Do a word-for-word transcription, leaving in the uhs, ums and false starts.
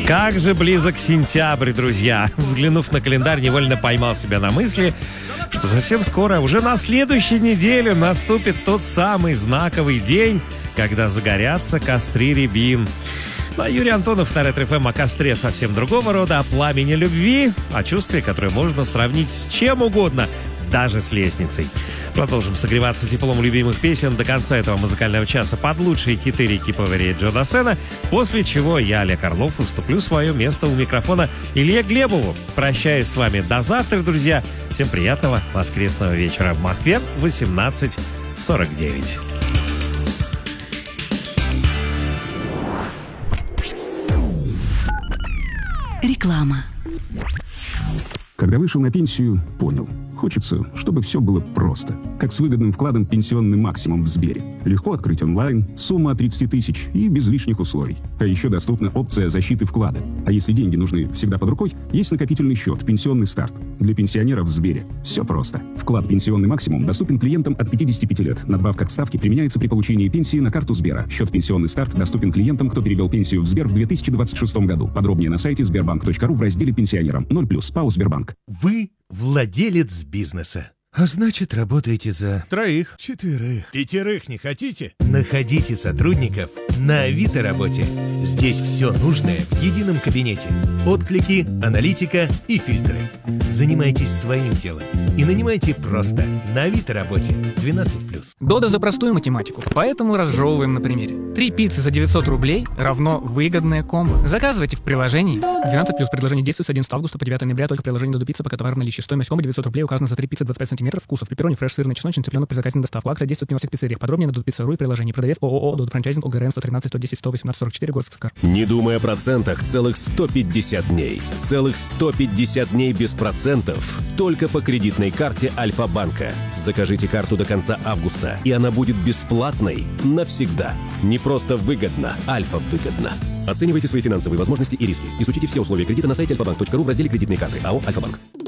Как же близок сентябрь, друзья. Взглянув на календарь, невольно поймал себя на мысли, что совсем скоро, уже на следующей неделе, наступит тот самый знаковый день, когда загорятся костры рябин. Ну, а Юрий Антонов на Ретро эф эм о костре совсем другого рода, о пламени любви, о чувстве, которое можно сравнить с чем угодно, даже с лестницей. Продолжим согреваться теплом любимых песен до конца этого музыкального часа под лучшие хиты Рики Повери и Джо Дассена, после чего я, Олег Орлов, уступлю свое место у микрофона Илье Глебову. Прощаюсь с вами до завтра, друзья. Всем приятного воскресного вечера. В Москве восемнадцать сорок девять. Реклама. Когда вышел на пенсию, понял. Хочется, чтобы все было просто. Как с выгодным вкладом «Пенсионный максимум» в Сбере. Легко открыть онлайн, сумма от тридцати тысяч и без лишних условий. А еще доступна опция защиты вклада. А если деньги нужны всегда под рукой, есть накопительный счет «Пенсионный старт». Для пенсионеров в Сбере все просто. Вклад «Пенсионный максимум» доступен клиентам от пятидесяти пяти лет. Надбавка к ставке применяется при получении пенсии на карту Сбера. Счет «Пенсионный старт» доступен клиентам, кто перевел пенсию в Сбер в две тысячи двадцать шестом году. Подробнее на сайте сбербанк точка ру в разделе «Пенсионерам». ноль плюс ПАО «Сбербанк». Вы владелец бизнеса. А значит, работаете за троих, четверых, пятерых не хотите? Находите сотрудников на Авито работе. Здесь все нужное в едином кабинете. Отклики, аналитика и фильтры. Занимайтесь своим делом и нанимайте просто на Авито работе. двенадцать плюс. Дода за простую математику, поэтому разжевываем на примере. Три пиццы за девятьсот рублей равно выгодное комбо. Заказывайте в приложении. двенадцать плюс. Предложение действует с одиннадцатого августа по девятое ноября только в приложении Додо Пицца, пока товар в наличии. Стоимость комбо девятьсот рублей указана за три пиццы двадцать пять сантиметров вкусов. Пепперони, фреш, сырный, чесночный, цыпленок при заказе на доставку. Акция действует не во всех пиццериях. Подробнее на Додо.ру и приложении. Продавец ООО Додо Франчайзинг ОГРН сто тринадцать сто десять сто восемнадцать сорок четыре Горск-Скар. Не думай о процентах целых сто пятьдесят дней. Целых сто пятьдесят дней без процентов. Только по кредитной карте Альфа-банка. Закажите карту до конца августа, и она будет бесплатной навсегда. Не просто выгодно, Альфа выгодно. Оценивайте свои финансовые возможности и риски. Изучите все условия кредита на сайте альфа банк точка ру в разделе «Кредитные карты». АО «Альфа-банк».